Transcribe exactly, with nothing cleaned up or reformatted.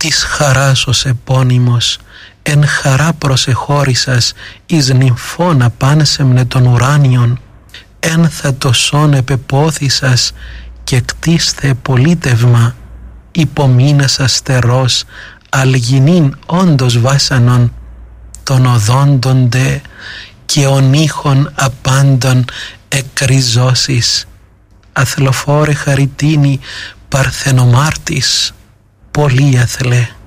της χαράς ως επώνυμος, εν χαρά προσεχώρησας εις νυμφώνα πάνσεμνε των ουράνιων, εν θα το σών επεπόθησας και κτίσθε πολίτευμα, υπομείνας αστερός αλγινήν όντως βάσανον, των οδόντων δε και ον ήχων απάντων εκκριζώσεις, αθλοφόρε χαριτίνη παρθενομάρτης, πολύ αθλέ.